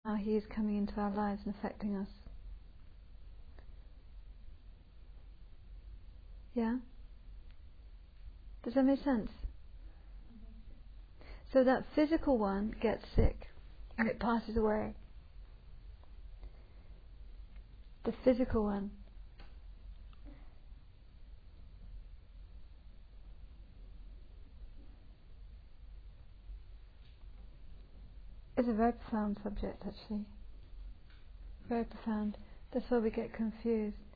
how he is coming into our lives and affecting us. Yeah? Does that make sense? So that physical one gets sick and it passes away. The physical one. It's a very profound subject, actually. Very profound. That's why we get confused.